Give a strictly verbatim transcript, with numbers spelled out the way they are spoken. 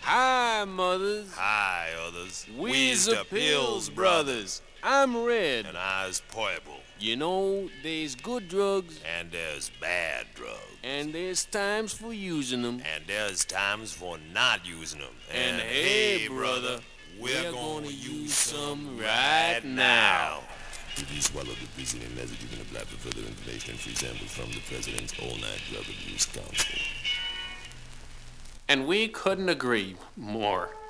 Hi, mothers. Hi, others. We's the Pills Brothers. I'm Red. And I's Purple. You know, there's good drugs. And there's bad drugs. And there's times for using them. And there's times for not using them. And, and hey, brother, we're, we're gonna use some right now. If you swallow the preceding message, you can apply for further information and free samples from the President's all-night drug abuse council. And we couldn't agree more.